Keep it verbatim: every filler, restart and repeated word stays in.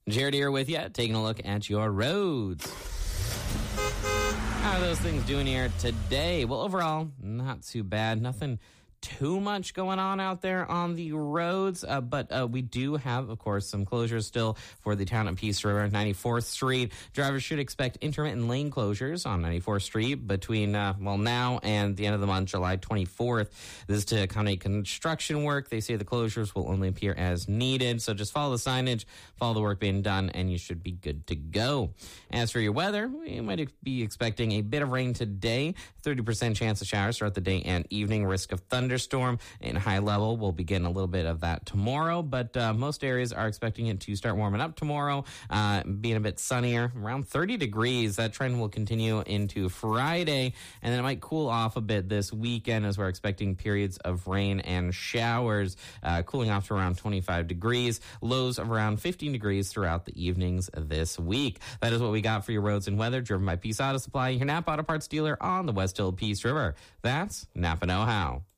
Jared here with you, taking a look at your roads. How are those things doing here today? Well, overall, not too bad. Nothing too much going on out there on the roads, uh, but uh, we do have, of course, some closures still for the town of Peace River, ninety-fourth Street. Drivers should expect intermittent lane closures on ninety-fourth Street between, uh, well, now and the end of the month, July twenty-fourth. This is to accommodate construction work. They say the closures will only appear as needed, so just follow the signage, follow the work being done, and you should be good to go. As for your weather, we might be expecting a bit of rain today, thirty percent chance of showers throughout the day and evening, risk of thunderstorm in high level. We'll begin a little bit of that tomorrow, but uh, most areas are expecting it to start warming up tomorrow, uh, being a bit sunnier, around thirty degrees. That trend will continue into Friday, and then it might cool off a bit this weekend as we're expecting periods of rain and showers, uh, cooling off to around twenty-five degrees, lows of around fifteen degrees throughout the evenings this week. That is what we got for your roads and weather, driven by Peace Auto Supply, your Napa Auto Parts dealer on the West Hill Peace River. That's Napa Know How.